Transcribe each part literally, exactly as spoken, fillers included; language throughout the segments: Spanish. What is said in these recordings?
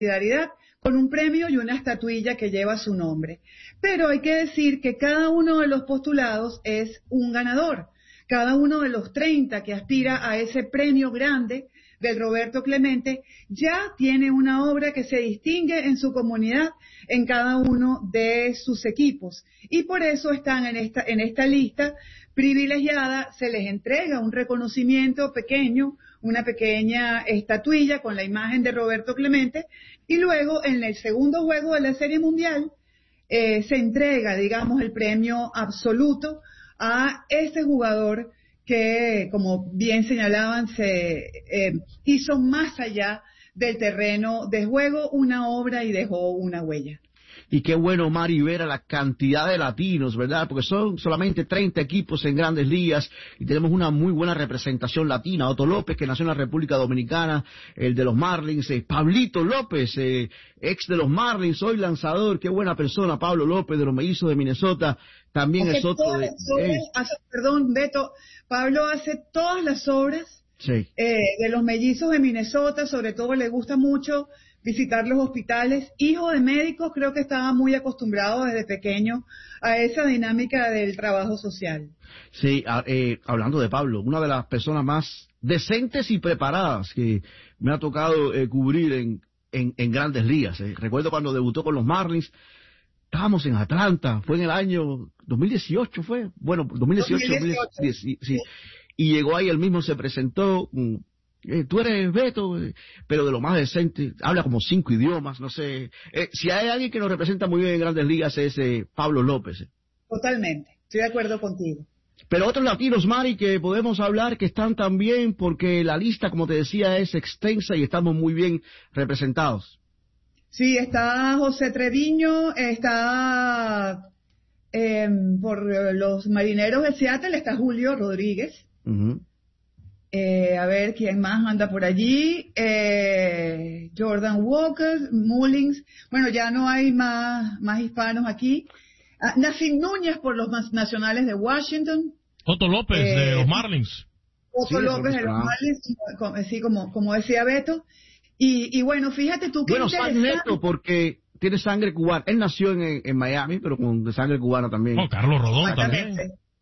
solidaridad con un premio y una estatuilla que lleva su nombre. Pero hay que decir que cada uno de los postulados es un ganador. Cada uno de los treinta que aspira a ese premio grande del Roberto Clemente ya tiene una obra que se distingue en su comunidad en cada uno de sus equipos. Y por eso están en esta, en esta lista privilegiada, se les entrega un reconocimiento pequeño, una pequeña estatuilla con la imagen de Roberto Clemente, y luego en el segundo juego de la Serie Mundial eh, se entrega, digamos, el premio absoluto a ese jugador que, como bien señalaban, se eh, hizo más allá del terreno de juego una obra y dejó una huella. Y qué bueno, Mari, ver a la cantidad de latinos, ¿verdad? Porque son solamente treinta equipos en Grandes Ligas y tenemos una muy buena representación latina. Otto López, que nació en la República Dominicana, el de los Marlins, eh, Pablito López, eh, ex de los Marlins, hoy lanzador, qué buena persona, Pablo López de los Mellizos de Minnesota, también hace es otro de... Obras, hace, perdón, Beto, Pablo hace todas las obras sí. eh, de los Mellizos de Minnesota, sobre todo le gusta mucho visitar los hospitales. Hijo de médicos, creo que estaba muy acostumbrado desde pequeño a esa dinámica del trabajo social. Sí, eh, hablando de Pablo, una de las personas más decentes y preparadas que me ha tocado eh, cubrir en, en, en Grandes Ligas. Eh. Recuerdo cuando debutó con los Marlins, estábamos en Atlanta, fue en el año dos mil dieciocho, fue, bueno, dos mil dieciocho, dos mil dieciocho. dos mil diez, sí, sí. Y llegó ahí, él mismo se presentó, eh, tú eres Beto, eh, pero de lo más decente, habla como cinco idiomas, no sé. Eh, si hay alguien que nos representa muy bien en Grandes Ligas es eh, Pablo López. Eh. Totalmente, estoy de acuerdo contigo. Pero otros latinos, Mari, que podemos hablar que están también, porque la lista, como te decía, es extensa y estamos muy bien representados. Sí, está José Treviño, está eh, por los Marineros de Seattle, está Julio Rodríguez. Uh-huh. Eh, a ver, ¿quién más anda por allí? Eh, Jordan Walker, Mullins. Bueno, ya no hay más, más hispanos aquí. Ah, Nacim Núñez por los Nacionales de Washington. Otto López eh, de los Marlins. Otto sí, López de los Marlins, sí, como, como decía Beto. Y, y bueno, fíjate tú que bueno, San Neto, porque tiene sangre cubana. Él nació en, en Miami, pero con de sangre cubana también. Oh, Carlos Rodón también.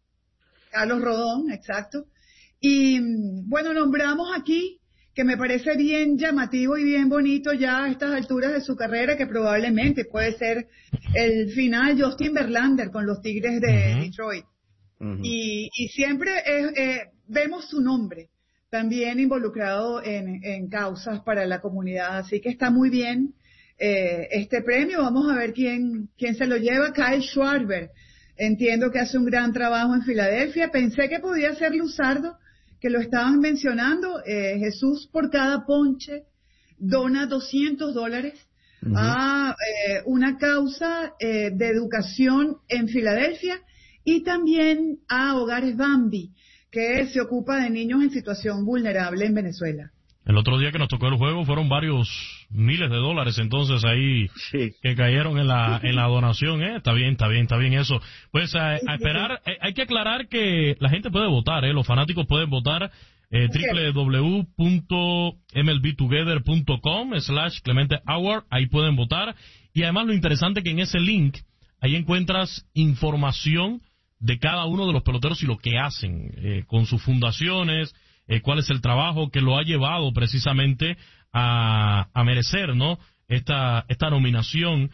Carlos Rodón, exacto. Y bueno, nombramos aquí, que me parece bien llamativo y bien bonito ya a estas alturas de su carrera, que probablemente puede ser el final, Justin Verlander con los Tigres de uh-huh. Detroit. Uh-huh. Y, y siempre es, eh, vemos su nombre también involucrado en, en causas para la comunidad, así que está muy bien eh, este premio. Vamos a ver quién, quién se lo lleva. Kyle Schwarber, entiendo que hace un gran trabajo en Filadelfia. Pensé que podía ser Luzardo, que lo estaban mencionando. eh, Jesús por cada ponche dona doscientos dólares uh-huh. a eh, una causa eh, de educación en Filadelfia y también a Hogares Bambi, que se ocupa de niños en situación vulnerable en Venezuela. El otro día que nos tocó el juego fueron varios miles de dólares, entonces ahí sí. que cayeron en la en la donación, ¿eh? Está bien, está bien, está bien eso. Pues a, a esperar, eh, hay que aclarar que la gente puede votar, ¿eh? Los fanáticos pueden votar eh, doble u doble u doble u punto m l b together punto com slash Clemente Award, ahí pueden votar. Y además lo interesante que en ese link, ahí encuentras información de cada uno de los peloteros y lo que hacen eh, con sus fundaciones, eh, cuál es el trabajo que lo ha llevado precisamente a, a merecer, ¿no? Esta esta nominación.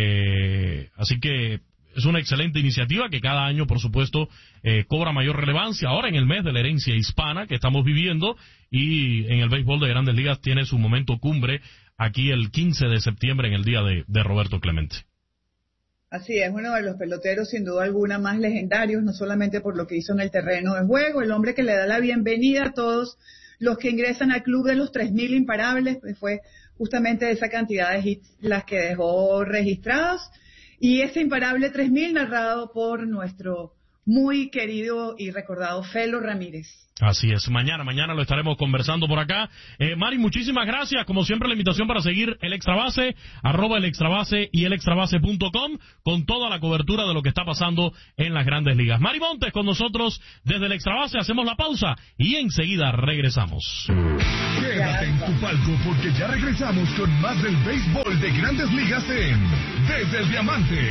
Eh, así que es una excelente iniciativa que cada año, por supuesto, eh, cobra mayor relevancia. Ahora en el mes de la herencia hispana que estamos viviendo y en el béisbol de Grandes Ligas tiene su momento cumbre aquí el quince de septiembre en el día de, de Roberto Clemente. Así es, uno de los peloteros sin duda alguna más legendarios, no solamente por lo que hizo en el terreno de juego, el hombre que le da la bienvenida a todos los que ingresan al club de los tres mil imparables, pues fue justamente esa cantidad de hits las que dejó registrados, y ese imparable tres mil narrado por nuestro muy querido y recordado Felo Ramírez. Así es, mañana, mañana lo estaremos conversando por acá. Eh, Mari, muchísimas gracias. Como siempre, la invitación para seguir el Extrabase, arroba el Extrabase y el extrabase punto com, con toda la cobertura de lo que está pasando en las Grandes Ligas. Mari Montes con nosotros desde el Extrabase, hacemos la pausa y enseguida regresamos. Quédate en tu palco porque ya regresamos con más del béisbol de Grandes Ligas en Desde el Diamante.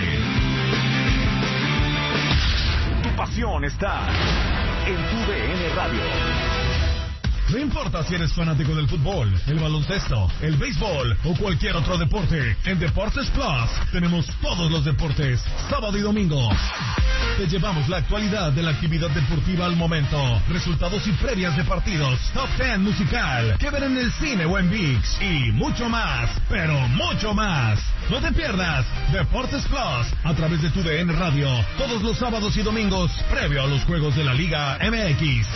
Tu pasión está en tu D N Radio. No importa si eres fanático del fútbol, el baloncesto, el béisbol o cualquier otro deporte, en Deportes Plus tenemos todos los deportes, sábado y domingo. Te llevamos la actualidad de la actividad deportiva al momento, resultados y previas de partidos, top ten musical, que ver en el cine o en ViX y mucho más, pero mucho más. No te pierdas Deportes Plus a través de tu D N Radio, todos los sábados y domingos, previo a los juegos de la Liga M X.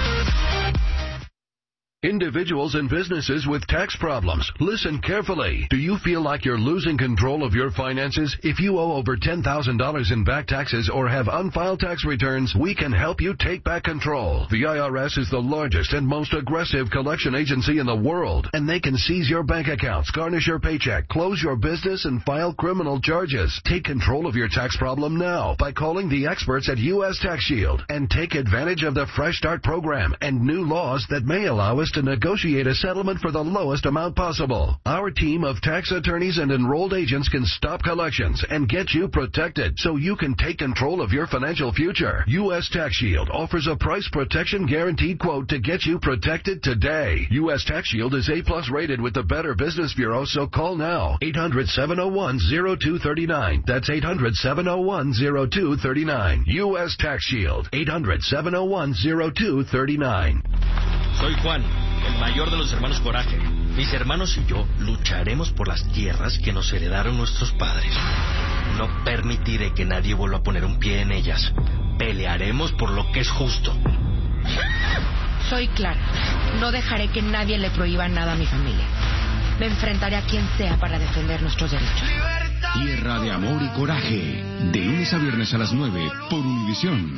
Individuals and businesses with tax problems, listen carefully. Do you feel like you're losing control of your finances? If you owe over ten thousand dollars in back taxes or have unfiled tax returns, we can help you take back control. The I R S is the largest and most aggressive collection agency in the world, and they can seize your bank accounts, garnish your paycheck, close your business, and file criminal charges. Take control of your tax problem now by calling the experts at U S Tax Shield and take advantage of the Fresh Start program and new laws that may allow us to negotiate a settlement for the lowest amount possible. Our team of tax attorneys and enrolled agents can stop collections and get you protected so you can take control of your financial future. U S Tax Shield offers a price protection guaranteed quote to get you protected today. U S Tax Shield is A plus rated with the Better Business Bureau, so call now. eight hundred, seven oh one, oh two three nine. That's eight hundred, seven oh one, oh two three nine. U S Tax Shield. eight hundred, seven oh one, oh two three nine. Soy Juan, el mayor de los hermanos Coraje. Mis hermanos y yo lucharemos por las tierras que nos heredaron nuestros padres. No permitiré que nadie vuelva a poner un pie en ellas. Pelearemos por lo que es justo. Soy Clara. No dejaré que nadie le prohíba nada a mi familia. Me enfrentaré a quien sea para defender nuestros derechos. Tierra de amor y coraje. De lunes a viernes a las nueve por Univisión.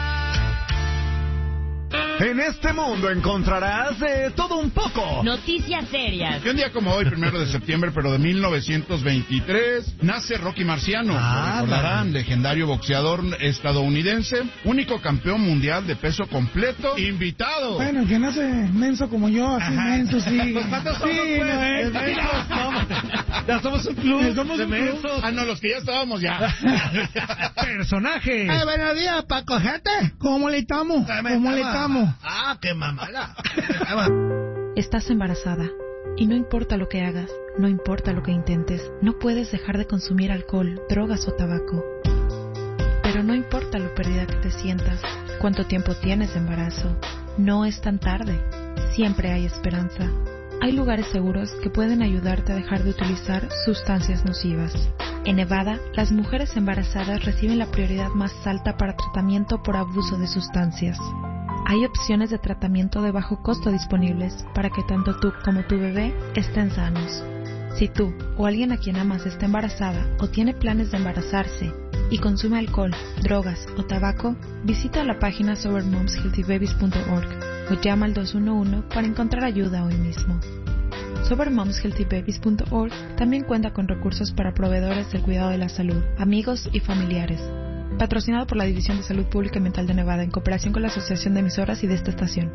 En este mundo encontrarás de todo un poco. Noticias serias. Y un día como hoy, primero de septiembre, pero de mil novecientos veintitrés, nace Rocky Marciano. Ah, lo recordarán, legendario boxeador estadounidense, único campeón mundial de peso completo, invitado. Bueno, que nace menso como yo, así Ajá. menso, sí. ¿Los patos sí, somos, no es? Ya somos un club somos de un mensos. club. Ah, no, los que ya estábamos ya. Personaje. Eh, buenos días, Paco Gente. ¿Cómo le estamos? ¿Cómo le estamos? Ah, qué mamada. Estás embarazada y no importa lo que hagas, no importa lo que intentes, no puedes dejar de consumir alcohol, drogas o tabaco. Pero no importa lo perdida que te sientas, cuánto tiempo tienes de embarazo, no es tan tarde, siempre hay esperanza. Hay lugares seguros que pueden ayudarte a dejar de utilizar sustancias nocivas. En Nevada, las mujeres embarazadas reciben la prioridad más alta para tratamiento por abuso de sustancias. Hay opciones de tratamiento de bajo costo disponibles para que tanto tú como tu bebé estén sanos. Si tú o alguien a quien amas está embarazada o tiene planes de embarazarse y consume alcohol, drogas o tabaco, visita la página sober moms healthy babies punto org o llama al dos uno uno para encontrar ayuda hoy mismo. sober moms healthy babies punto org también cuenta con recursos para proveedores del cuidado de la salud, amigos y familiares. Patrocinado por la División de Salud Pública y Mental de Nevada en cooperación con la Asociación de Emisoras y de esta estación.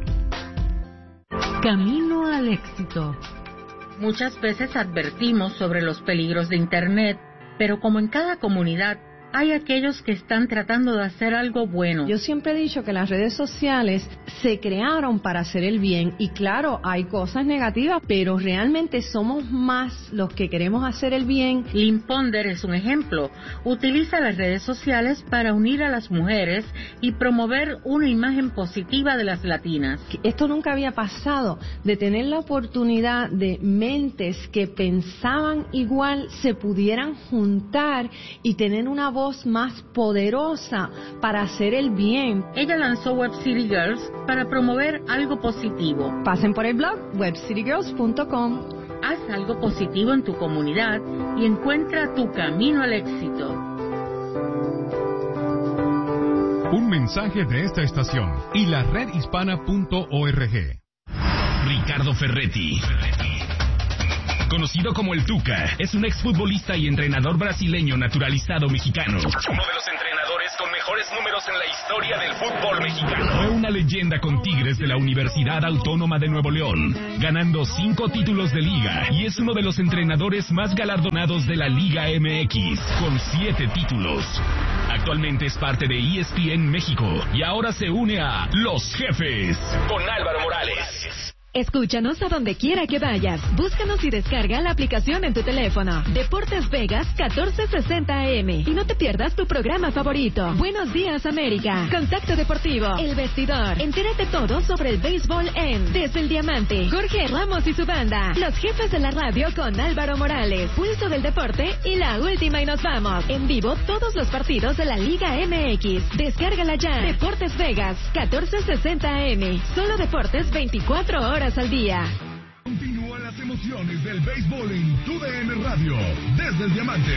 Camino al éxito. Muchas veces advertimos sobre los peligros de Internet, pero como en cada comunidad, hay aquellos que están tratando de hacer algo bueno. Yo siempre he dicho que las redes sociales se crearon para hacer el bien y claro, hay cosas negativas, pero realmente somos más los que queremos hacer el bien. Lynn Ponder es un ejemplo. Utiliza las redes sociales para unir a las mujeres y promover una imagen positiva de las latinas. Esto nunca había pasado, de tener la oportunidad de mentes que pensaban igual se pudieran juntar y tener una voz más poderosa para hacer el bien. Ella lanzó Web City Girls para promover algo positivo. Pasen por el blog web city girls punto com. Haz algo positivo en tu comunidad y encuentra tu camino al éxito. Un mensaje de esta estación y la red hispana punto org. Ricardo Ferretti, conocido como el Tuca, es un exfutbolista y entrenador brasileño naturalizado mexicano. Uno de los entrenadores con mejores números en la historia del fútbol mexicano. Fue una leyenda con Tigres de la Universidad Autónoma de Nuevo León, ganando cinco títulos de liga, y es uno de los entrenadores más galardonados de la Liga M X, con siete títulos. Actualmente es parte de E S P N México y ahora se une a Los Jefes con Álvaro Morales. Escúchanos a donde quiera que vayas. Búscanos y descarga la aplicación en tu teléfono. Deportes Vegas catorce sesenta A M. Y no te pierdas tu programa favorito. Buenos días, América. Contacto Deportivo. El Vestidor. Entérate todo sobre el béisbol en Desde el Diamante. Jorge Ramos y su banda. Los Jefes de la Radio con Álvaro Morales. Pulso del Deporte y la última y nos vamos. En vivo todos los partidos de la Liga M X. Descárgala ya. Deportes Vegas catorce sesenta A M. Solo deportes veinticuatro horas al día. Continúan las emociones del béisbol en Tu D N Radio, desde el Diamante.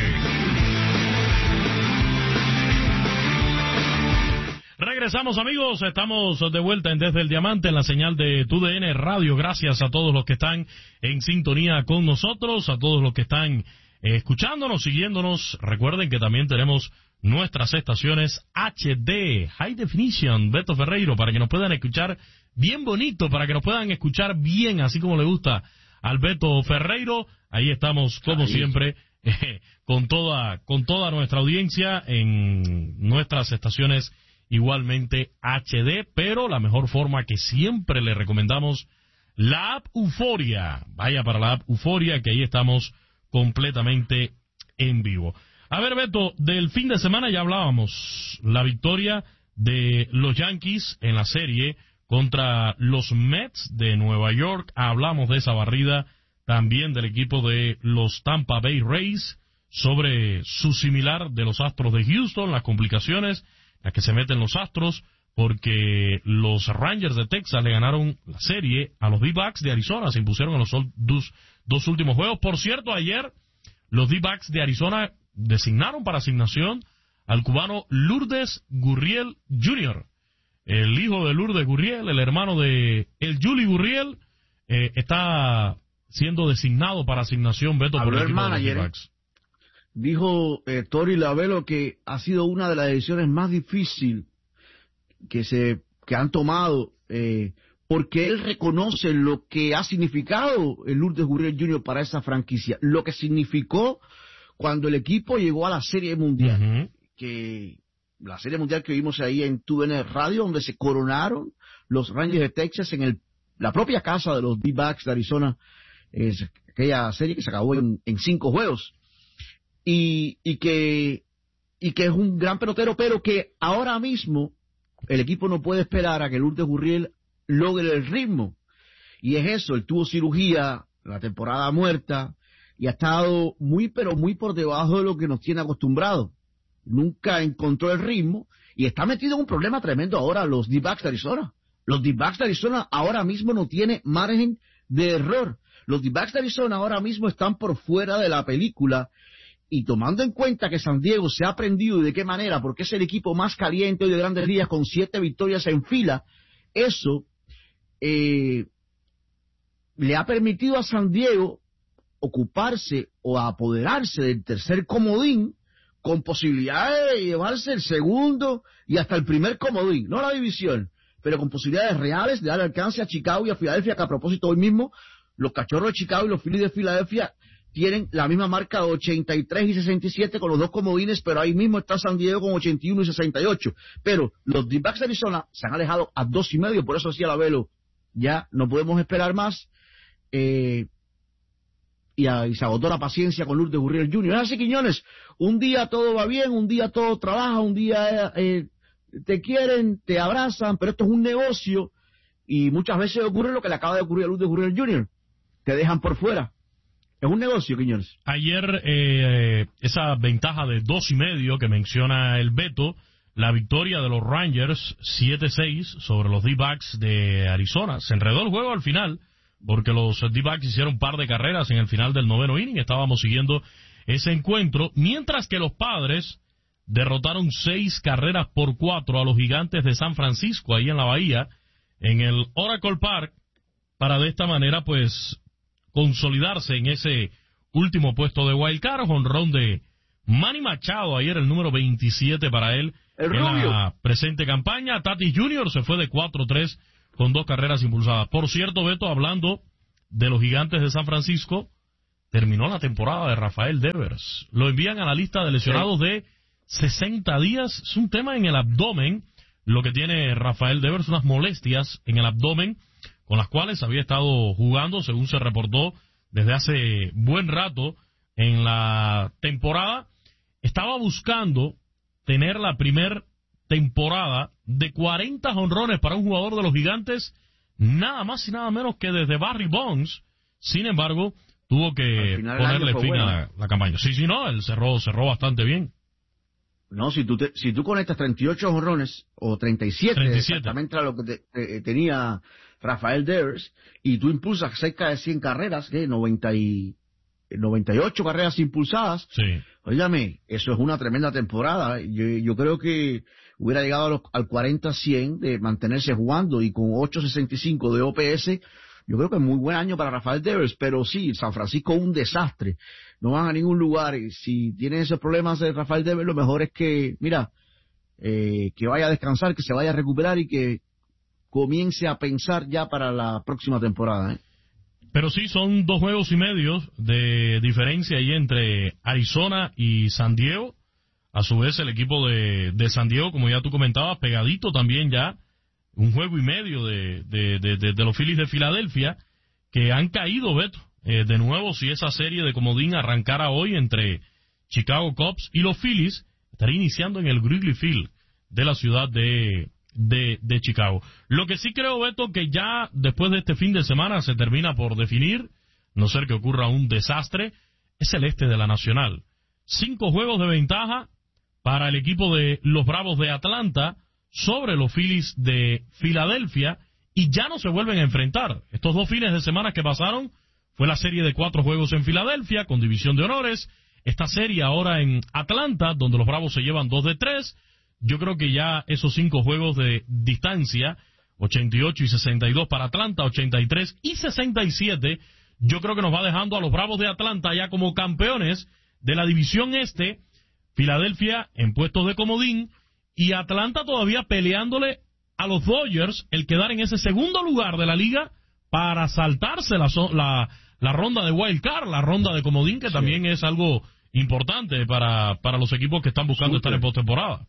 Regresamos, amigos, estamos de vuelta en Desde el Diamante, en la señal de Tu D N Radio. Gracias a todos los que están en sintonía con nosotros, a todos los que están eh, escuchándonos, siguiéndonos. Recuerden que también tenemos nuestras estaciones H D, High Definition, Beto Ferreiro, para que nos puedan escuchar bien bonito, para que nos puedan escuchar bien, así como le gusta al Beto Ferreiro. Ahí estamos, como Ahí. siempre, eh, con toda con toda nuestra audiencia en nuestras estaciones igualmente H D, pero la mejor forma que siempre le recomendamos, la app Euforia. Vaya para la app Euforia, que ahí estamos completamente en vivo. A ver, Beto, del fin de semana ya hablábamos, la victoria de los Yankees en la serie contra los Mets de Nueva York. Hablamos de esa barrida también del equipo de los Tampa Bay Rays sobre su similar de los Astros de Houston, las complicaciones en las que se meten los Astros, porque los Rangers de Texas le ganaron la serie a los D-Backs de Arizona, se impusieron en los dos, dos últimos juegos. Por cierto, ayer los D-Backs de Arizona designaron para asignación al cubano Lourdes Gurriel junior El hijo de Lourdes Gurriel, el hermano de el Juli Gurriel, eh, está siendo designado para asignación, Beto, por el equipo manager, de los D-Backs. Dijo eh, Tori Lavelo que ha sido una de las decisiones más difíciles que se que han tomado, eh, porque él reconoce lo que ha significado el Lourdes Gurriel junior para esa franquicia, lo que significó cuando el equipo llegó a la Serie Mundial, uh-huh. que la Serie Mundial que vimos ahí en Tu D N Radio, donde se coronaron los Rangers de Texas en el, la propia casa de los D-Backs de Arizona, es aquella serie que se acabó en, en cinco juegos, y, y que y que es un gran pelotero, pero que ahora mismo el equipo no puede esperar a que Lourdes Gurriel logre el ritmo, y es eso, él tuvo cirugía, la temporada muerta, y ha estado muy pero muy por debajo de lo que nos tiene acostumbrados. Nunca encontró el ritmo y está metido en un problema tremendo ahora los D-Backs de Arizona. Los D-Backs de Arizona ahora mismo no tiene margen de error. Los D-Backs de Arizona ahora mismo están por fuera de la película, y tomando en cuenta que San Diego se ha aprendido y de qué manera, porque es el equipo más caliente hoy de Grandes Ligas con siete victorias en fila, eso eh, le ha permitido a San Diego ocuparse o apoderarse del tercer comodín, con posibilidades de llevarse el segundo y hasta el primer comodín, no la división, pero con posibilidades reales de dar alcance a Chicago y a Filadelfia, que a propósito hoy mismo los Cachorros de Chicago y los Phillies de Filadelfia tienen la misma marca de ochenta y tres y sesenta y siete con los dos comodines, pero ahí mismo está San Diego con ochenta y uno y sesenta y ocho. Pero los D-Backs de Arizona se han alejado a dos y medio, por eso decía Lavelo, ya no podemos esperar más, eh, y, a, y se agotó la paciencia con Lourdes Gurriel junior Así, Quiñones, un día todo va bien, un día todo trabaja, un día eh, te quieren, te abrazan, pero esto es un negocio, y muchas veces ocurre lo que le acaba de ocurrir a Lourdes Gurriel junior Te dejan por fuera. Es un negocio, Quiñones. Ayer, eh, esa ventaja de dos y medio que menciona el Beto, la victoria de los Rangers siete seis sobre los D-Backs de Arizona. Se enredó el juego al final, porque los D-Backs hicieron un par de carreras en el final del noveno inning. Estábamos siguiendo ese encuentro, mientras que los Padres derrotaron seis carreras por cuatro a los Gigantes de San Francisco, ahí en la Bahía, en el Oracle Park, para de esta manera, pues, consolidarse en ese último puesto de wild card. Jonrón de Manny Machado, ayer el número veintisiete para él el en rubio. La presente campaña. Tatis junior se fue de cuatro tres con dos carreras impulsadas. Por cierto, Beto, hablando de los Gigantes de San Francisco, terminó la temporada de Rafael Devers. Lo envían a la lista de lesionados sí. de sesenta días. Es un tema en el abdomen, lo que tiene Rafael Devers, unas molestias en el abdomen, con las cuales había estado jugando, según se reportó, desde hace buen rato en la temporada. Estaba buscando tener la primer temporada de cuarenta jonrones para un jugador de los Gigantes, nada más y nada menos que desde Barry Bonds. Sin embargo, tuvo que ponerle fin bueno. a la, la campaña. Sí, sí, no, él cerró, cerró bastante bien. No, si tú te, si tú conectas treinta y ocho jonrones, o treinta y siete, treinta y siete. Exactamente era lo que te, te, tenía Rafael Devers, y tú impulsas cerca de cien carreras, ¿qué? noventa y, noventa y ocho carreras impulsadas. Sí. Óigame, eso es una tremenda temporada. Yo, yo creo que hubiera llegado a los, al cuarenta cien de mantenerse jugando, y con ocho sesenta y cinco de O P S, yo creo que es muy buen año para Rafael Devers. Pero sí, San Francisco un desastre, no van a ningún lugar, y si tienen esos problemas de Rafael Devers, lo mejor es que, mira, eh, que vaya a descansar, que se vaya a recuperar y que comience a pensar ya para la próxima temporada, ¿eh? Pero sí, son dos juegos y medio de diferencia ahí entre Arizona y San Diego. A su vez, el equipo de, de San Diego, como ya tú comentabas, pegadito también ya, un juego y medio de, de, de, de, de los Phillies de Filadelfia, que han caído, Beto. Eh, de nuevo, si esa serie de comodín arrancara hoy entre Chicago Cubs y los Phillies, estaría iniciando en el Wrigley Field de la ciudad de, de, de Chicago. Lo que sí creo, Beto, que ya después de este fin de semana se termina por definir, no ser que ocurra un desastre, es el este de la Nacional. Cinco juegos de ventaja para el equipo de los Bravos de Atlanta sobre los Phillies de Filadelfia, y ya no se vuelven a enfrentar. Estos dos fines de semana que pasaron fue la serie de cuatro juegos en Filadelfia, con división de honores. Esta serie ahora en Atlanta, donde los Bravos se llevan dos de tres. Yo creo que ya esos cinco juegos de distancia, ochenta y ocho y sesenta y dos para Atlanta, ochenta y tres y sesenta y siete, yo creo que nos va dejando a los Bravos de Atlanta ya como campeones de la división este, Filadelfia en puestos de comodín, y Atlanta todavía peleándole a los Dodgers el quedar en ese segundo lugar de la liga para saltarse la, la, la ronda de wild card, la ronda de comodín, que sí. también es algo importante para, para los equipos que están buscando Super. estar en postemporada.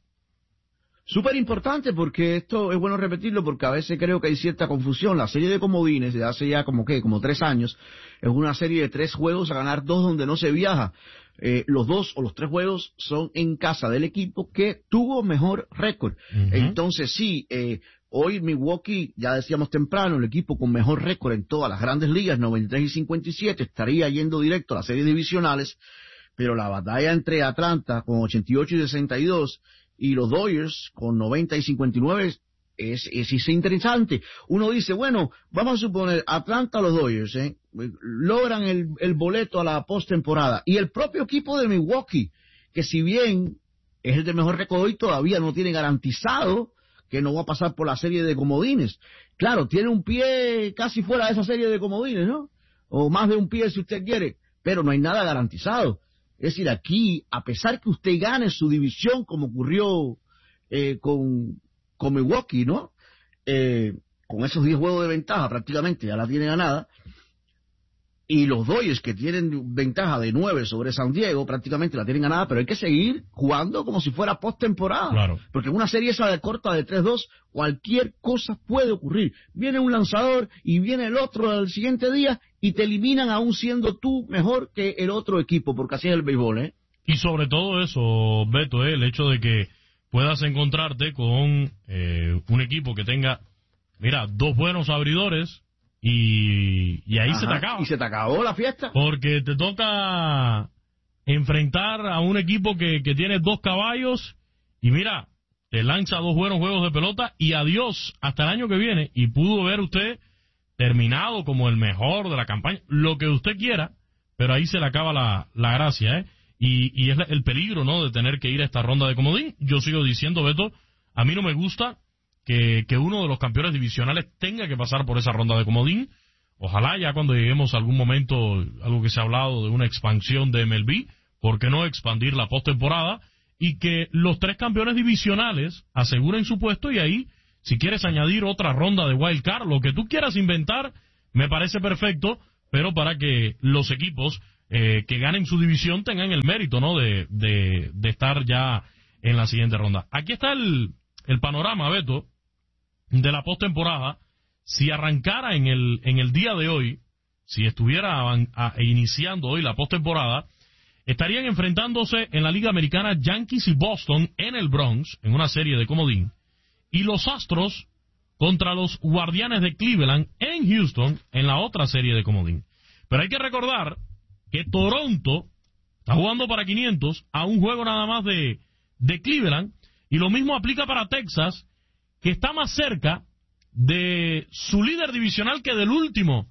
Súper importante, porque esto es bueno repetirlo, porque a veces creo que hay cierta confusión. La serie de comodines de hace ya como que como tres años es una serie de tres juegos a ganar dos donde no se viaja. Eh, los dos o los tres juegos son en casa del equipo que tuvo mejor récord. Uh-huh. Entonces sí, eh, hoy Milwaukee, ya decíamos temprano, el equipo con mejor récord en todas las grandes ligas, noventa y tres y cincuenta y siete, estaría yendo directo a las series divisionales, pero la batalla entre Atlanta con ochenta y ocho y sesenta y dos y los Dodgers con noventa y cincuenta y nueve es, es, es interesante. Uno dice, bueno, vamos a suponer, Atlanta, los Dodgers, ¿eh? logran el, el boleto a la postemporada, y el propio equipo de Milwaukee, que si bien es el de mejor récord hoy, todavía no tiene garantizado que no va a pasar por la serie de comodines. Claro, tiene un pie casi fuera de esa serie de comodines, ¿no? O más de un pie si usted quiere, pero no hay nada garantizado. Es decir, aquí, a pesar que usted gane su división, como ocurrió eh, con, con Milwaukee, ¿no? Eh, con esos diez juegos de ventaja prácticamente ya la tiene ganada, y los Dodgers, que tienen ventaja de nueve sobre San Diego, prácticamente la tienen ganada, pero hay que seguir jugando como si fuera postemporada. Claro. Porque en una serie esa de corta de tres dos, cualquier cosa puede ocurrir. Viene un lanzador y viene el otro al siguiente día y te eliminan aún siendo tú mejor que el otro equipo, porque así es el béisbol, ¿eh? Y sobre todo eso, Beto, ¿eh? el hecho de que puedas encontrarte con eh, un equipo que tenga, mira, dos buenos abridores, Y, y ahí Ajá, se te acaba. Y se te acabó la fiesta. Porque te toca enfrentar a un equipo que, que tiene dos caballos y mira, te lanza dos buenos juegos de pelota y adiós hasta el año que viene. Y pudo ver usted terminado como el mejor de la campaña, lo que usted quiera, pero ahí se le acaba la, la gracia, ¿eh? y, y es el peligro, ¿no?, de tener que ir a esta ronda de comodín. Yo sigo diciendo, Beto, a mí no me gusta que, que uno de los campeones divisionales tenga que pasar por esa ronda de comodín. Ojalá ya cuando lleguemos a algún momento, algo que se ha hablado de una expansión de M L B, ¿por qué no expandir la postemporada? Y que los tres campeones divisionales aseguren su puesto, y ahí, si quieres añadir otra ronda de wild card, lo que tú quieras inventar, me parece perfecto, pero para que los equipos eh, que ganen su división tengan el mérito, ¿no?, de, de, de estar ya en la siguiente ronda. Aquí está el, el panorama, Beto, de la postemporada. Si arrancara en el en el día de hoy, si estuviera a, a, iniciando hoy la postemporada, estarían enfrentándose en la Liga Americana Yankees y Boston en el Bronx, en una serie de comodín, y los Astros contra los Guardianes de Cleveland en Houston en la otra serie de comodín. Pero hay que recordar que Toronto está jugando para quinientos a un juego nada más de, de Cleveland, y lo mismo aplica para Texas, que está más cerca de su líder divisional que del último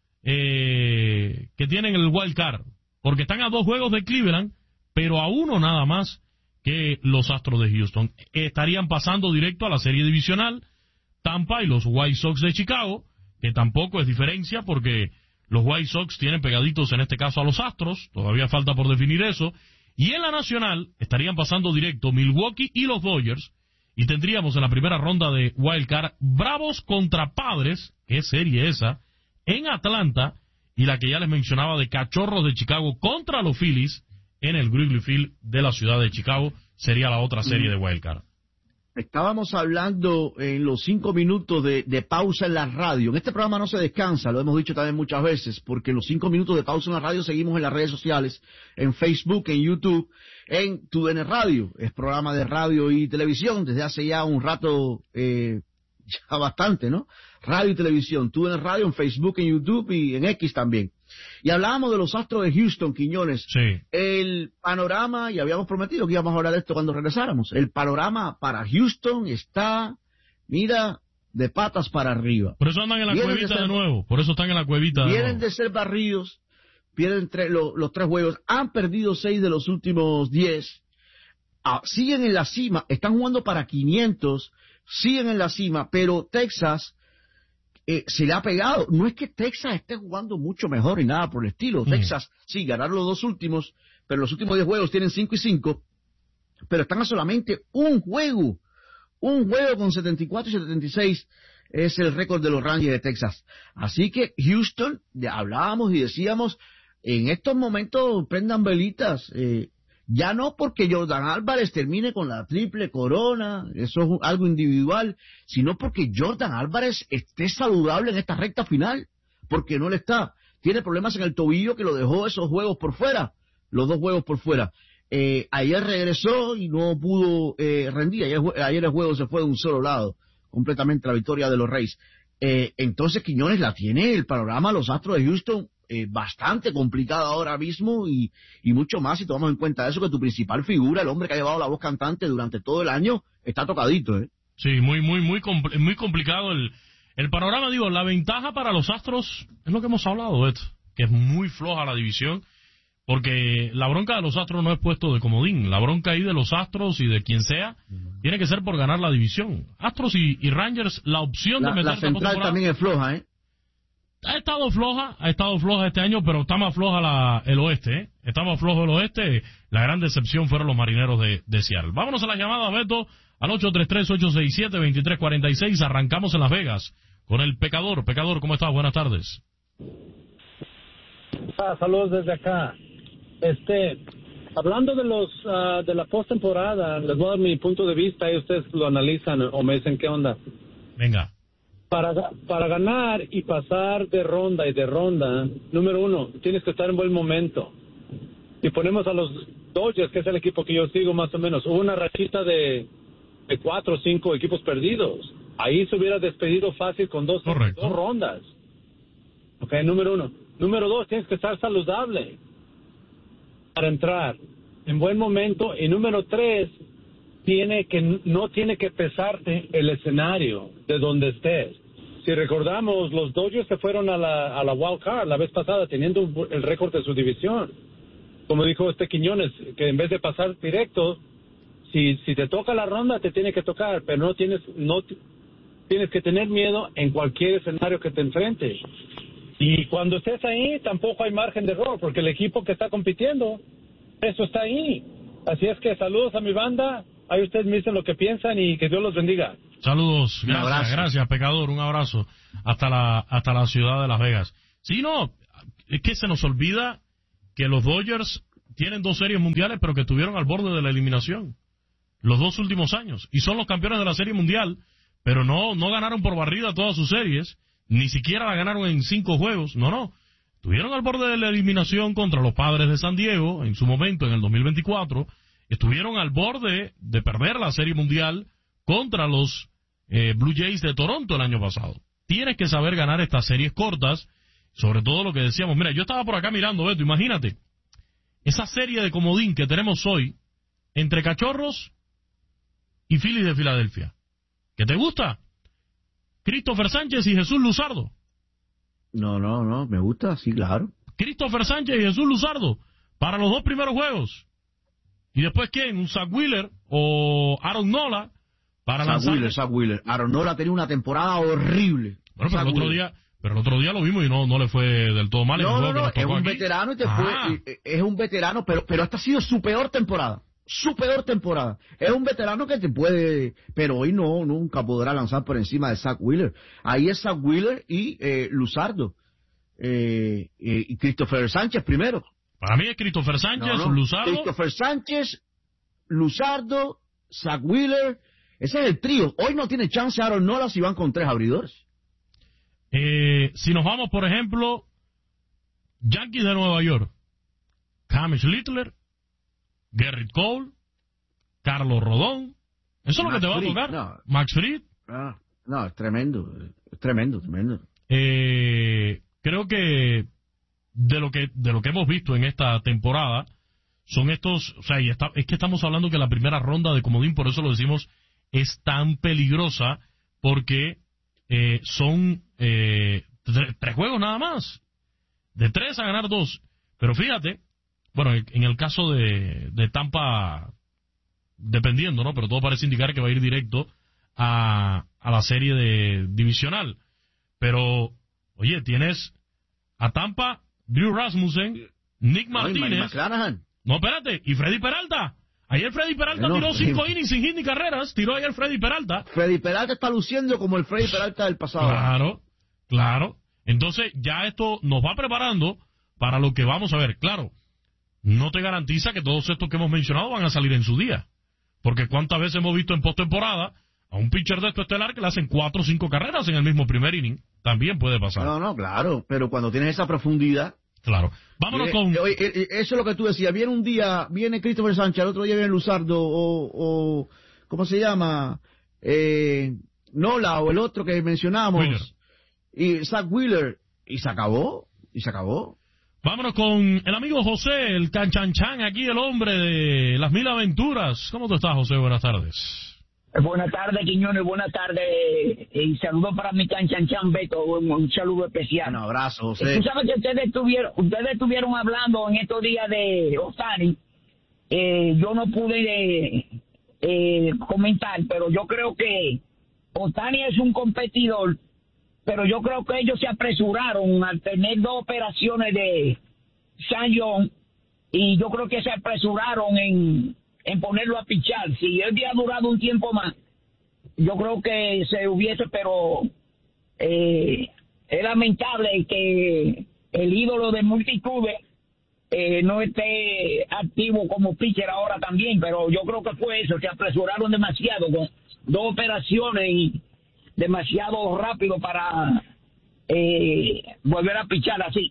eh, que tienen el wild card, porque están a dos juegos de Cleveland, pero a uno nada más que los Astros de Houston. Estarían pasando directo a la serie divisional Tampa y los White Sox de Chicago, que tampoco es diferencia porque los White Sox tienen pegaditos en este caso a los Astros, todavía falta por definir eso, y en la nacional estarían pasando directo Milwaukee y los Dodgers. Y tendríamos en la primera ronda de Wild Card Bravos contra Padres, ¿qué serie esa?, en Atlanta, y la que ya les mencionaba de Cachorros de Chicago contra los Phillies en el Wrigley Field de la ciudad de Chicago, sería la otra serie de Wild Card. Estábamos hablando en los cinco minutos de, de pausa en la radio. En este programa no se descansa, lo hemos dicho también muchas veces, porque los cinco minutos de pausa en la radio seguimos en las redes sociales, en Facebook, en YouTube, en Tu D N Radio. Es programa de radio y televisión desde hace ya un rato, eh, ya bastante, ¿no? Radio y televisión, Tu D N Radio en Facebook, en YouTube y en X también. Y hablábamos de los Astros de Houston, Quiñones. Sí. El panorama, y habíamos prometido que íbamos a hablar de esto cuando regresáramos, el panorama para Houston está, mira, de patas para arriba. Por eso andan en la Vienen cuevita de, ser, de nuevo, por eso están en la cuevita de Vienen nuevo. de ser barridos, pierden tre, lo, los tres juegos, han perdido seis de los últimos diez, ah, siguen en la cima, están jugando para quinientos, siguen en la cima, pero Texas eh, se le ha pegado. No es que Texas esté jugando mucho mejor y nada por el estilo. Mm. Texas, sí, ganaron los dos últimos, pero los últimos diez juegos tienen cinco y cinco, pero están a solamente un juego. Un juego con setenta y cuatro y setenta y seis es el récord de los Rangers de Texas. Así que Houston, ya hablábamos y decíamos, en estos momentos prendan velitas, eh, ya no porque Jordan Álvarez termine con la triple corona, eso es algo individual, sino porque Jordan Álvarez esté saludable en esta recta final, porque no le está. Tiene problemas en el tobillo que lo dejó esos juegos por fuera, los dos juegos por fuera. Eh, ayer regresó y no pudo eh, rendir, ayer, ayer el juego se fue de un solo lado, completamente la victoria de los Rays. Eh, entonces Quiñones la tiene el panorama, los Astros de Houston, Eh, bastante complicado ahora mismo y, y mucho más si tomamos en cuenta eso, que tu principal figura, el hombre que ha llevado la voz cantante durante todo el año, está tocadito, ¿eh? Sí, muy, muy, muy, compl- muy complicado el, el panorama. Digo, la ventaja para los Astros es lo que hemos hablado, Beto, que es muy floja la división, porque la bronca de los Astros no es puesto de comodín, la bronca ahí de los Astros y de quien sea, uh-huh, tiene que ser por ganar la división. Astros y, y Rangers, la opción la, de meter la central también es floja, ¿eh? Ha estado floja, ha estado floja este año, pero está más floja la, el oeste, ¿eh? Está más flojo el oeste. La gran decepción fueron los Marineros de, de Seattle. Vámonos a la llamada, Beto, al ocho tres tres, ocho seis siete, dos tres cuatro seis. Arrancamos en Las Vegas con el Pecador. Pecador, ¿cómo estás? Buenas tardes. Ah, saludos desde acá. Este, hablando de los uh, de la postemporada, les voy a dar mi punto de vista y ustedes lo analizan o me dicen qué onda. Venga. Para, para ganar y pasar de ronda y de ronda, número uno, tienes que estar en buen momento. Si ponemos a los Dodgers, que es el equipo que yo sigo más o menos, hubo una rachita de, de cuatro o cinco equipos perdidos. Ahí se hubiera despedido fácil con dos, dos rondas. Ok, número uno. Número dos, tienes que estar saludable para entrar en buen momento. Y número tres, tiene que no tiene que pesarte el escenario de donde estés. Si recordamos, los Dodgers se fueron a la, a la Wild Card la vez pasada teniendo el récord de su división. como dijo este Quiñones, que en vez de pasar directo, si si te toca la ronda, te tiene que tocar, pero no tienes no tienes que tener miedo en cualquier escenario que te enfrente. Y cuando estés ahí, tampoco hay margen de error, porque el equipo que está compitiendo, eso está ahí. Así es que saludos a mi banda, ahí ustedes me dicen lo que piensan y que Dios los bendiga. Saludos, gracias, gracias, pecador, un abrazo hasta la hasta la ciudad de Las Vegas. Sí, no, es que se nos olvida que los Dodgers tienen dos series mundiales, pero que estuvieron al borde de la eliminación los dos últimos años, y son los campeones de la Serie Mundial, pero no no ganaron por barrida todas sus series, ni siquiera la ganaron en cinco juegos, no, no, estuvieron al borde de la eliminación contra los Padres de San Diego, en su momento, en el dos mil veinticuatro, estuvieron al borde de perder la Serie Mundial contra los eh, Blue Jays de Toronto el año pasado. Tienes que saber ganar estas series cortas, sobre todo lo que decíamos, mira, yo estaba por acá mirando, Beto, imagínate, esa serie de comodín que tenemos hoy, entre Cachorros y Phillies de Filadelfia. ¿Qué te gusta? Christopher Sánchez y Jesús Luzardo. No, no, no, me gusta, sí, claro. Christopher Sánchez y Jesús Luzardo para los dos primeros juegos. ¿Y después quién? ¿Un Zach Wheeler o Aaron Nola para Zach lanzar? Wheeler, Zach Wheeler. Aaron Nola ha tenido una temporada horrible. Bueno, pero el otro día, pero el otro día lo vimos y no no le fue del todo mal. No, el no, no, es un aquí. veterano y te Ah. fue, es un veterano, pero pero esta ha sido su peor temporada. Su peor temporada. Es un veterano que te puede, pero hoy no, nunca podrá lanzar por encima de Zach Wheeler. Ahí es Zach Wheeler y eh, Luzardo. Eh, eh, y Christopher Sánchez primero. Para mí es Christopher Sánchez, No, no. Luzardo. Christopher Sánchez, Luzardo, Zach Wheeler. Ese es el trío. Hoy no tiene chance Aaron Nola si van con tres abridores. Eh, si nos vamos, por ejemplo, Yankees de Nueva York, Hamish Littler, Gerrit Cole, Carlos Rodón, eso es lo que te va a Fried, tocar. no. Max Fried. No, no, es tremendo, es tremendo, tremendo. Eh, creo que de lo que de lo que hemos visto en esta temporada son estos, o sea, y está, es que estamos hablando que la primera ronda de comodín, por eso lo decimos, es tan peligrosa porque eh, son eh, tre- tres juegos nada más, de tres a ganar dos. Pero fíjate, bueno, en el caso de, de Tampa, dependiendo, ¿no? Pero todo parece indicar que va a ir directo a, a la serie de divisional. Pero, oye, tienes a Tampa, Drew Rasmussen, Nick Martínez. No, no, espérate, y Freddy Peralta. Ayer Freddy Peralta Bueno, tiró cinco innings sin hit ni carreras. Tiró ayer Freddy Peralta. Freddy Peralta está luciendo como el Freddy Peralta del pasado. Claro, claro. Entonces, ya esto nos va preparando para lo que vamos a ver. Claro, no te garantiza que todos estos que hemos mencionado van a salir en su día. Porque cuántas veces hemos visto en postemporada a un pitcher de esto estelar que le hacen cuatro o cinco carreras en el mismo primer inning. También puede pasar. No, no, claro. Pero cuando tienes esa profundidad. Claro. Vámonos viene, con. Oye, eso es lo que tú decías. Viene un día, viene Christopher Sánchez, el otro día viene Luzardo, o, o ¿cómo se llama? Eh, Nola, o el otro que mencionamos. Wheeler. Y Zach Wheeler. Y se acabó. Y se acabó. Vámonos con el amigo José, el canchanchan, aquí el hombre de las mil aventuras. ¿Cómo tú estás, José? Buenas tardes. Buenas tardes, Quiñones, buenas tardes. Y saludos para mi canchanchan, Beto, un, un saludo especial. Un abrazo, José. Tú sabes que ustedes estuvieron, ustedes estuvieron hablando en estos días de Ohtani. Eh, yo no pude eh, eh, comentar, pero yo creo que Ohtani es un competidor, pero yo creo que ellos se apresuraron al tener dos operaciones de San John, y yo creo que se apresuraron en, en ponerlo a pichar. Si él hubiera durado un tiempo más, yo creo que se hubiese, pero eh, es lamentable que el ídolo de multitudes eh, no esté activo como pitcher ahora también, pero yo creo que fue eso, se apresuraron demasiado con dos operaciones y demasiado rápido para eh, volver a pichar así.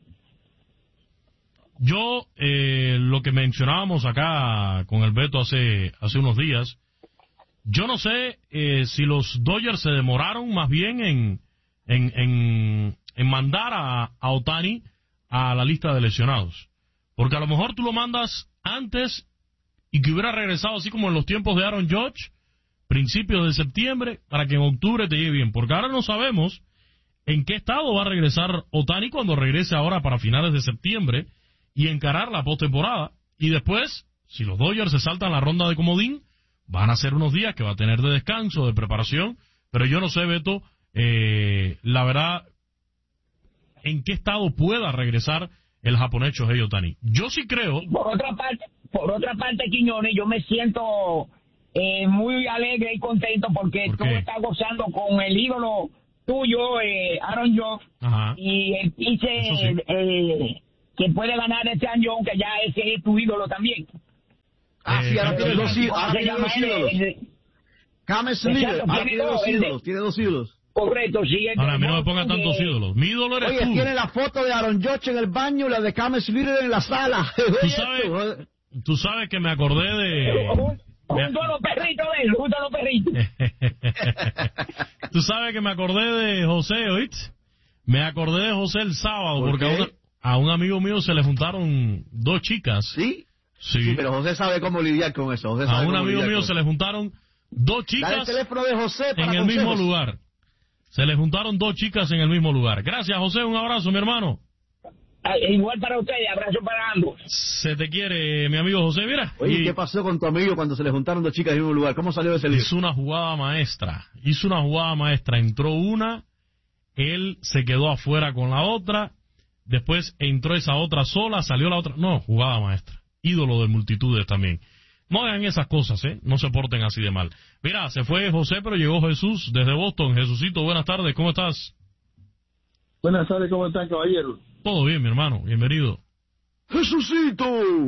Yo, eh, lo que mencionábamos acá con el Beto hace, hace unos días, yo no sé eh, si los Dodgers se demoraron más bien en, en, en, en mandar a, a Ohtani a la lista de lesionados. Porque a lo mejor tú lo mandas antes y que hubiera regresado así como en los tiempos de Aaron Judge, principios de septiembre, para que en octubre te llegue bien. Porque ahora no sabemos en qué estado va a regresar Ohtani cuando regrese ahora para finales de septiembre y encarar la postemporada. Y después, si los Dodgers se saltan la ronda de comodín, van a ser unos días que va a tener de descanso, de preparación, pero yo no sé, Beto, eh, la verdad, en qué estado pueda regresar el japonés Shohei Ohtani. Yo sí creo... Por otra parte, por otra parte, Quiñones, yo me siento eh, muy alegre y contento porque ¿Por tú qué? estás gozando con el ídolo tuyo, eh, Aaron Judge, Ajá. y el pitcher sí. eh, que puede ganar este año, que ya ese es tu ídolo también. Ah, sí, ahora Eh, tiene dos, í- ¿cómo ahora se tiene llama dos él? ídolos. El- James Exacto, Miller, ahora tiene tiene dos, dos el de- ídolos, tiene dos ídolos. Correcto, sí. el Ahora, a mí no me de- pongan tantos ídolos. Mi ídolo eres Oye, tú. tiene la foto de Aaron Judge en el baño y la de James Miller en la sala. ¿Tú sabes, tú sabes que me acordé de... Junto a los perritos de él, junto a los perritos. Tú sabes que me acordé de José, ¿oíste? Me acordé de José el sábado, ¿Por porque a, qué? una- a un amigo mío se le juntaron dos chicas. ¿Sí? Sí. Sí, pero José sabe cómo lidiar con eso. José A sabe un cómo amigo lidiar mío con se eso. le juntaron dos Dale el chicas teléfono de José para en el mismo consejos. lugar. Se le juntaron dos chicas en el mismo lugar. Gracias, José. Un abrazo, mi hermano. Ah, igual para ustedes, abrazo para ambos. Se te quiere, mi amigo José. Mira. Oye, y ¿qué pasó con tu amigo cuando se le juntaron dos chicas en el mismo lugar? ¿Cómo salió de ese lío? hizo una jugada maestra. Hizo una jugada maestra. Entró una, él se quedó afuera con la otra. Después entró esa otra sola, salió la otra. No, jugada maestra. Ídolo de multitudes también. No hagan esas cosas, ¿eh? No se porten así de mal. Mira, se fue José, pero llegó Jesús desde Boston. Jesucito, buenas tardes, ¿cómo estás? Buenas tardes, ¿cómo están, caballeros? Todo bien, mi hermano, bienvenido. ¡Jesucito!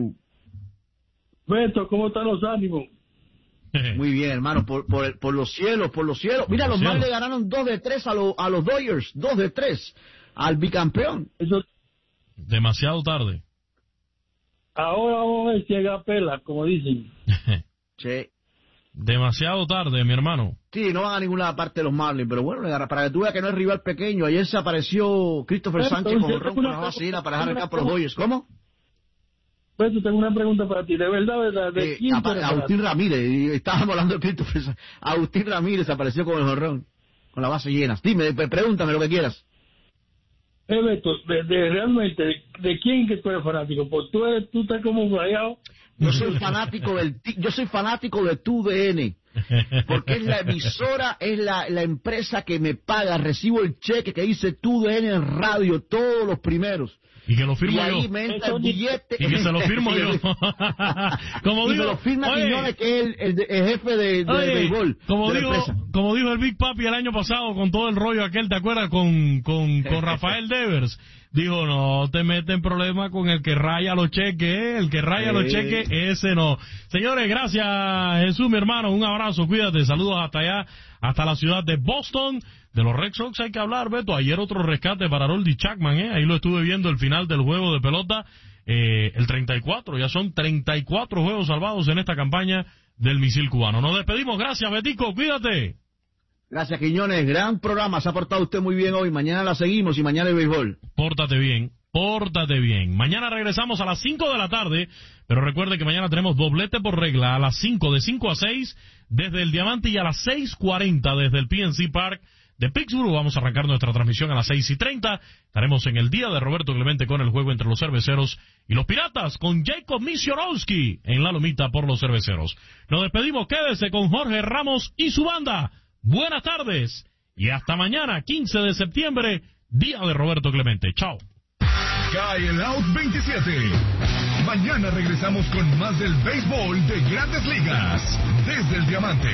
Beto, ¿cómo están los ánimos? Muy bien, hermano, por, por, el- por los cielos, por los cielos. Mira, los cielos. Marlins le ganaron dos de tres a, lo- a los Dodgers, dos de tres al bicampeón. Eso, Demasiado tarde. ahora vamos a ver si haga pela, como dicen. Sí. Demasiado tarde, mi hermano. Sí, no van a ninguna parte de los Marlins, pero bueno, le agarra- para que tú veas que no es rival pequeño. Ayer se apareció Christopher Beto, Sánchez yo con tengo ron con una la base llena para pregunta, dejar acá por los Dodgers. ¿Cómo? Beto, tengo una pregunta para ti, de verdad, verdad, ¿de Eh, quién apa- tú eres para Agustín ti? Ramírez, y estábamos hablando de Christopher Sánchez. Agustín Ramírez apareció con el jorrón, con la base llena. Dime, pe- pregúntame lo que quieras. Eh, Beto, de, de- realmente, de, de quién que tú eres fanático? Pues tú, eres, tú estás como rayado. Yo soy fanático del ti- yo soy fanático de tu D N, porque es la emisora, es la, la empresa que me paga, recibo el cheque que dice tu D N en radio, todos los primeros. Y que lo firmo Y ahí yo. me entra el billete. Y que se lo firmo yo. Como y digo, me lo firma oye, Quiñones, que es el, el de- el jefe de, de Oye, béisbol como de la dijo, empresa. como dijo el Big Papi el año pasado con todo el rollo aquel, ¿te acuerdas? Con, con, con Rafael Devers. Dijo, no te metes en problemas con el que raya los cheques, ¿eh? El que raya los Sí. cheques, ese no. Señores, gracias Jesús, mi hermano, un abrazo, cuídate, saludos hasta allá, hasta la ciudad de Boston. De los Red Sox hay que hablar, Beto. Ayer otro rescate para Aroldis Chapman, ¿eh? Ahí lo estuve viendo el final del juego de pelota, eh, el treinta y cuatro, ya son treinta y cuatro juegos salvados en esta campaña del misil cubano. Nos despedimos, gracias Betico, cuídate. Gracias, Quiñones, gran programa, se ha portado usted muy bien hoy, mañana la seguimos y mañana el béisbol. Pórtate bien, pórtate bien. Mañana regresamos a las cinco de la tarde, pero recuerde que mañana tenemos doblete por regla a las cinco, de cinco a seis desde el Diamante, y a las seis cuarenta desde el P N C Park de Pittsburgh. Vamos a arrancar nuestra transmisión a las seis y treinta. Estaremos en el día de Roberto Clemente con el juego entre los Cerveceros y los Piratas, con Jacob Misionowski en la lomita por los Cerveceros. Nos despedimos, quédese con Jorge Ramos y su banda. Buenas tardes y hasta mañana, quince de septiembre, día de Roberto Clemente. Chao. Cae el Out veintisiete. Mañana regresamos con más del béisbol de Grandes Ligas desde el Diamante.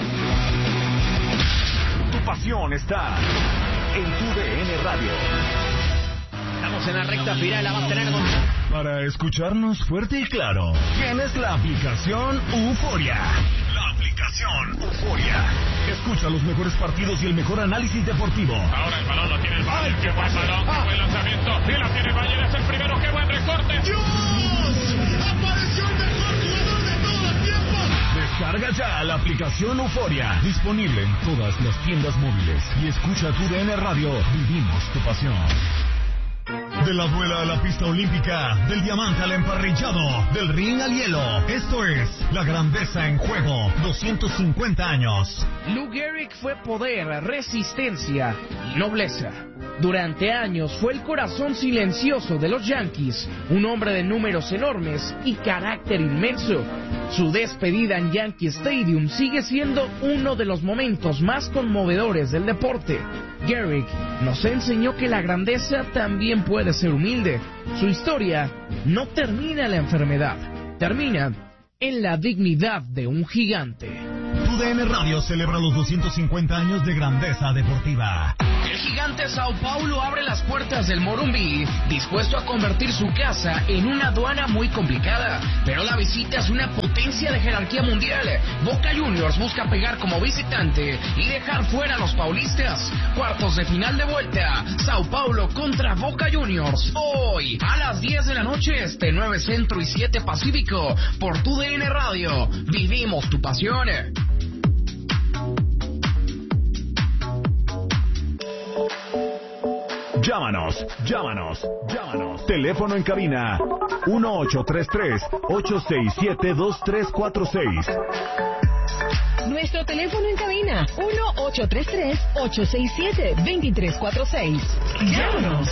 Tu pasión está en tu D N Radio. Estamos en la recta final, la va a tener con... Para escucharnos fuerte y claro, tienes la aplicación Euforia. La aplicación Euforia. Escucha los mejores partidos y el mejor análisis deportivo. Ahora el balón lo tiene el Bayern. Qué buen balón, qué buen lanzamiento. Y la tiene el Bayern, es el primero. Qué buen recorte. ¡Dios! ¡Apareció el mejor jugador de todos los tiempos! Descarga ya la aplicación Euforia. Disponible en todas las tiendas móviles. Y escucha tu D N Radio. Vivimos tu pasión. De la duela a la pista olímpica, del diamante al emparrillado, del ring al hielo. Esto es La Grandeza en Juego, doscientos cincuenta años. Lou Gehrig fue poder, resistencia y nobleza. Durante años fue el corazón silencioso de los Yankees, un hombre de números enormes y carácter inmenso. Su despedida en Yankee Stadium sigue siendo uno de los momentos más conmovedores del deporte. Gehrig nos enseñó que la grandeza también puede ser humilde. Su historia no termina en la enfermedad, termina en la dignidad de un gigante. Tu D N Radio celebra los doscientos cincuenta años de grandeza deportiva. El gigante Sao Paulo abre las puertas del Morumbi, dispuesto a convertir su casa en una aduana muy complicada. Pero la visita es una potencia de jerarquía mundial. Boca Juniors busca pegar como visitante y dejar fuera a los paulistas. Cuartos de final de vuelta, Sao Paulo contra Boca Juniors. Hoy, a las diez de la noche este, nueve Centro y siete Pacífico, por Tu D N Radio. Vivimos tu pasión. Llámanos, llámanos, llámanos. Teléfono en cabina uno ocho tres tres, ocho seis siete, dos tres cuatro seis. Nuestro teléfono en cabina uno ocho tres tres, ocho seis siete, dos tres cuatro seis. Llámanos.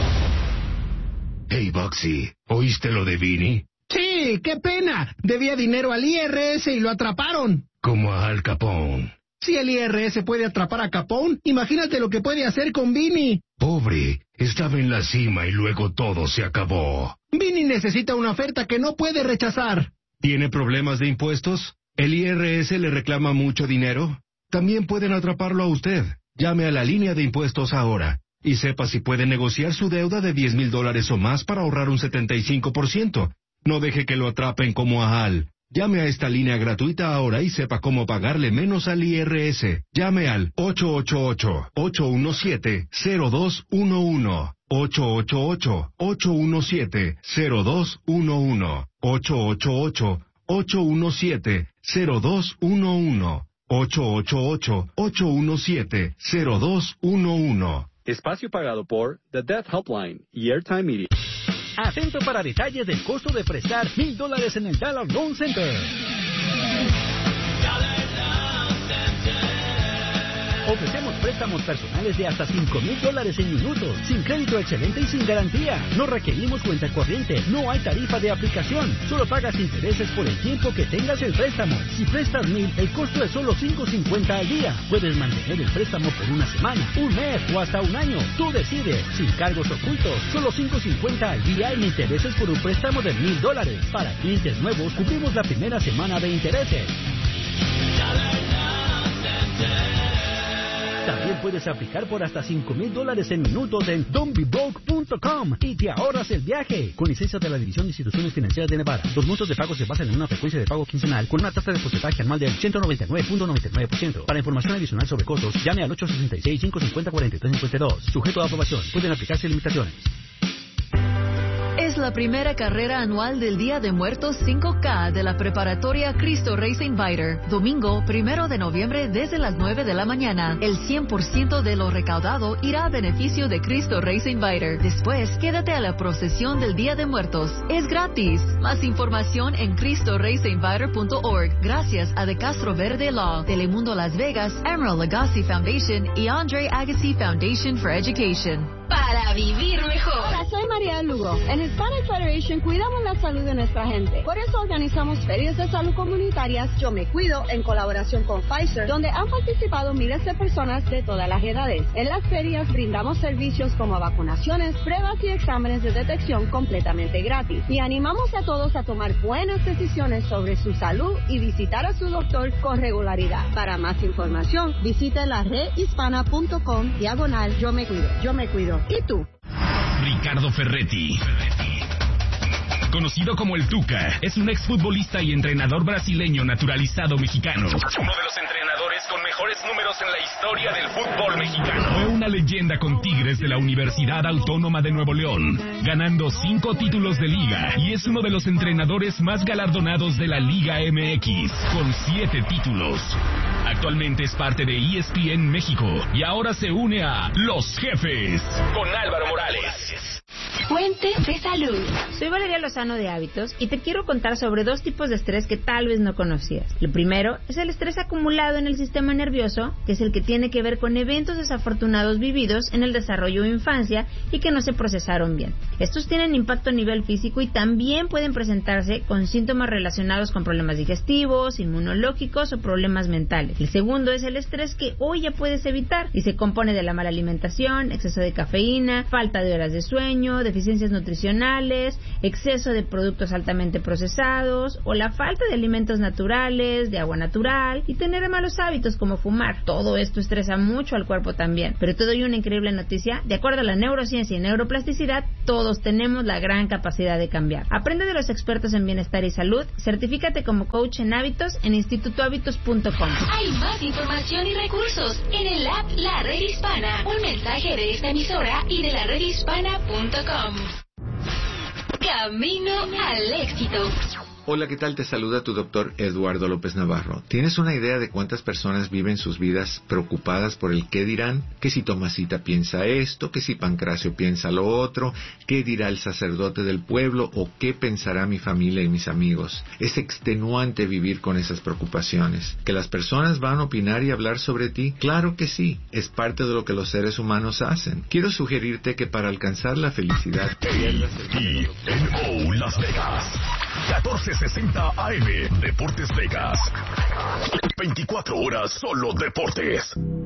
Hey, Boxy, ¿oíste lo de Vini? Sí, qué pena. Debía dinero al I R S y lo atraparon. Como a Al Capone. Si el I R S puede atrapar a Capone, imagínate lo que puede hacer con Vini. Pobre, estaba en la cima y luego todo se acabó. Vini necesita una oferta que no puede rechazar. ¿Tiene problemas de impuestos? ¿El I R S le reclama mucho dinero? También pueden atraparlo a usted. Llame a la línea de impuestos ahora y sepa si puede negociar su deuda de diez mil dólares o más para ahorrar un setenta y cinco por ciento. No deje que lo atrapen como a Al. Llame a esta línea gratuita ahora y sepa cómo pagarle menos al I R S. Llame al ocho ocho ocho, ocho uno siete, cero dos uno uno. ocho ocho ocho, ocho uno siete, cero dos uno uno. ocho ocho ocho, ocho uno siete, cero dos uno uno. ocho ocho ocho, ocho uno siete, cero dos uno uno. Espacio pagado por The Death Helpline y Airtime Media. Atento para detalles del costo de prestar mil dólares en el Dollar Loan Center. Ofrecemos préstamos personales de hasta cinco mil dólares en minutos, sin crédito excelente y sin garantía. No requerimos cuenta corriente, no hay tarifa de aplicación, solo pagas intereses por el tiempo que tengas el préstamo. Si prestas mil, el costo es solo cinco cincuenta al día. Puedes mantener el préstamo por una semana, un mes o hasta un año. Tú decides, sin cargos ocultos, solo cinco cincuenta al día en intereses por un préstamo de mil dólares. Para clientes nuevos, cubrimos la primera semana de intereses. También puedes aplicar por hasta cinco mil dólares en minutos en don't be broke punto com y te ahorras el viaje. Con licencia de la División de Instituciones Financieras de Nevada. Los montos de pago se basan en una frecuencia de pago quincenal con una tasa de porcentaje anual del ciento noventa y nueve punto noventa y nueve por ciento. Para información adicional sobre costos, llame al ocho seis seis, cinco cinco cero, cuatro tres cinco dos. Sujeto a aprobación. Pueden aplicarse limitaciones. Es la primera carrera anual del Día de Muertos cinco K de la preparatoria Cristo Racing Fighter. Domingo, primero de noviembre, desde las nueve de la mañana. El cien por ciento de lo recaudado irá a beneficio de Cristo Racing Fighter. Después, quédate a la procesión del Día de Muertos. Es gratis. Más información en cristo racing fighter punto org. Gracias a De Castro Verde Law, Telemundo Las Vegas, Emerald Lagasse Foundation y Andre Agassi Foundation for Education. Para vivir mejor. Hola, soy María Lugo. En Hispanic Federation cuidamos la salud de nuestra gente. Por eso organizamos ferias de salud comunitarias Yo Me Cuido en colaboración con Pfizer, donde han participado miles de personas de todas las edades. En las ferias brindamos servicios como vacunaciones, pruebas y exámenes de detección completamente gratis. Y animamos a todos a tomar buenas decisiones sobre su salud y visitar a su doctor con regularidad. Para más información, visite la red hispana punto com diagonal Yo Me Cuido. Yo Me Cuido. ¿Y tú? Ricardo Ferretti, conocido como el Tuca, es un exfutbolista y entrenador brasileño naturalizado mexicano. Uno de los entrenadores con mejores números en la historia del fútbol mexicano. Fue una leyenda con Tigres de la Universidad Autónoma de Nuevo León, ganando cinco títulos de liga, y es uno de los entrenadores más galardonados de la Liga M X, con siete títulos. Actualmente es parte de E S P N México y ahora se une a Los Jefes con Álvaro Morales. fuente de salud. Soy Valeria Lozano de Hábitos y te quiero contar sobre dos tipos de estrés que tal vez no conocías. Lo primero es el estrés acumulado en el sistema nervioso, que es el que tiene que ver con eventos desafortunados vividos en el desarrollo o infancia y que no se procesaron bien. Estos tienen impacto a nivel físico y también pueden presentarse con síntomas relacionados con problemas digestivos, inmunológicos o problemas mentales. El segundo es el estrés que hoy ya puedes evitar y se compone de la mala alimentación, exceso de cafeína, falta de horas de sueño, deficiencias nutricionales, exceso de productos altamente procesados o la falta de alimentos naturales, de agua natural y tener malos hábitos como fumar. Todo esto estresa mucho al cuerpo también. Pero te doy una increíble noticia. De acuerdo a la neurociencia y neuroplasticidad, todos tenemos la gran capacidad de cambiar. Aprende de los expertos en bienestar y salud. Certifícate como coach en hábitos en instituto hábitos punto com. Hay más información y recursos en el app La Red Hispana. Un mensaje de esta emisora y de la red hispana punto com. Camino al éxito. Hola, ¿qué tal? Te saluda tu doctor Eduardo López Navarro. ¿Tienes una idea de cuántas personas viven sus vidas preocupadas por el qué dirán? Que si Tomasita piensa esto, que si Pancracio piensa lo otro, qué dirá el sacerdote del pueblo o qué pensará mi familia y mis amigos. Es extenuante vivir con esas preocupaciones. ¿Que las personas van a opinar y hablar sobre ti? Claro que sí, es parte de lo que los seres humanos hacen. Quiero sugerirte que para alcanzar la felicidad pierdas el en Las Vegas. catorce sesenta A M, Deportes Vegas. veinticuatro horas solo deportes.